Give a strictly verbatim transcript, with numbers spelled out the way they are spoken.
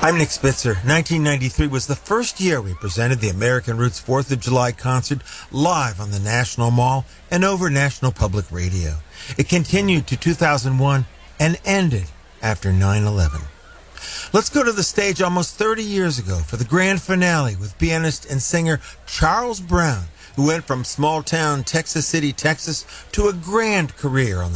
I'm Nick Spitzer. nineteen ninety-three was the first year we presented the American Roots fourth of July concert live on the National Mall and over National Public Radio. It continued to two thousand one and ended after nine eleven. Let's go to the stage almost thirty years ago for the grand finale with pianist and singer Charles Brown, who went from small-town Texas City, Texas, to a grand career on